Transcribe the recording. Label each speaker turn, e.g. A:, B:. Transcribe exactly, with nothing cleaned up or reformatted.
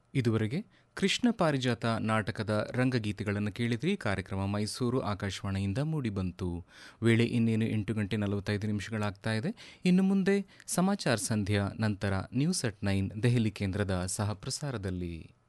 A: ಇದುವರೆಗೆ ಕೃಷ್ಣ ಪಾರಿಜಾತ ನಾಟಕದ ರಂಗಗೀತೆಗಳನ್ನು ಕೇಳಿದ್ರಿ. ಕಾರ್ಯಕ್ರಮ ಮೈಸೂರು ಆಕಾಶವಾಣಿಯಿಂದ ಮೂಡಿಬಂತು. ವೇಳೆ ಇನ್ನೇನು ಎಂಟು ಗಂಟೆ ನಲವತ್ತೈದು ನಿಮಿಷಗಳಾಗ್ತಾ ಇದೆ. ಇನ್ನು ಮುಂದೆ ಸಮಾಚಾರ ಸಂಧ್ಯಾ, ನಂತರ ನ್ಯೂಸ್ ಅಟ್ ನೈನ್ ದೆಹಲಿ ಕೇಂದ್ರದ ಸಹ ಪ್ರಸಾರದಲ್ಲಿ.